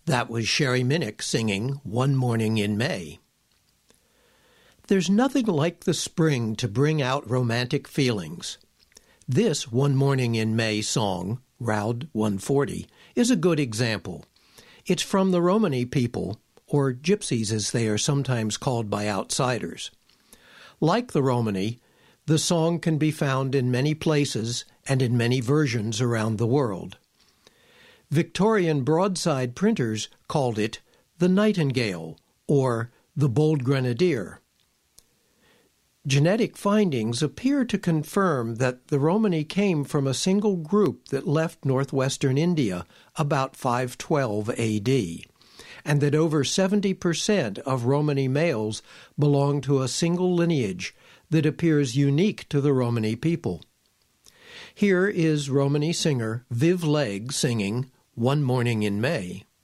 That was Sherry Minnick singing One Morning in May. There's nothing like the spring to bring out romantic feelings. This One Morning in May song, Round 140, is a good example. It's from the Romani people, or Gypsies as they are sometimes called by outsiders. Like the Romani, the song can be found in many places and in many versions around the world. Victorian broadside printers called it the Nightingale or the Bold Grenadier. Genetic findings appear to confirm that the Romani came from a single group that left northwestern India about 512 AD, and that over 70% of Romani males belong to a single lineage that appears unique to the Romani people. Here is Romani singer Viv Legg singing One Morning in May.